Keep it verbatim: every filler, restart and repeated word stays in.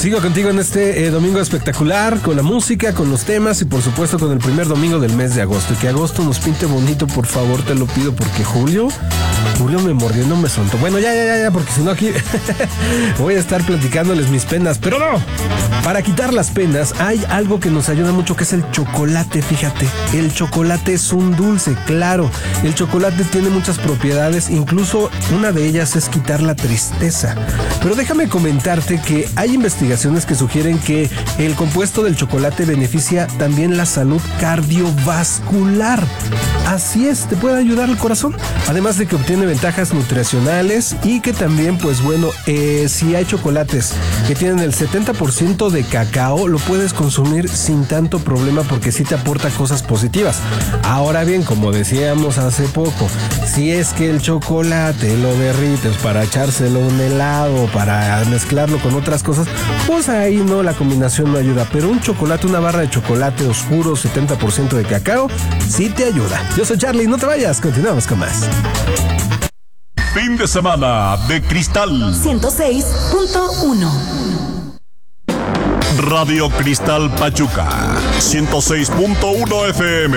Sigo contigo en este eh, domingo espectacular, con la música, con los temas y por supuesto con el primer domingo del mes de agosto. Y que agosto nos pinte bonito, por favor, te lo pido, porque Julio, Julio me mordió, no me soltó. Bueno, ya, ya, ya, ya, porque si no aquí voy a estar platicándoles mis penas, pero no. Para quitar las penas hay algo que nos ayuda mucho, que es el chocolate, fíjate. El chocolate es un dulce, claro. El chocolate tiene muchas propiedades, incluso una de ellas es quitar la tristeza. Pero déjame comentarte que hay investigaciones que sugieren que el compuesto del chocolate beneficia también la salud cardiovascular. Así es, te puede ayudar al corazón. Además de que obtiene ventajas nutricionales y que también, pues bueno, eh, si hay chocolates que tienen el setenta por ciento de cacao, lo puedes consumir sin tanto problema porque sí te aporta cosas positivas. Ahora bien, como decíamos hace poco, si es que el chocolate lo derrites para echárselo en un helado, para mezclarlo con otras cosas, pues ahí no, la combinación no ayuda. Pero un chocolate, una barra de chocolate oscuro, setenta por ciento de cacao, sí te ayuda. Yo soy Charlie, no te vayas, continuamos con más. Fin de semana de Cristal ciento seis punto uno. Radio Cristal Pachuca ciento seis punto uno F M.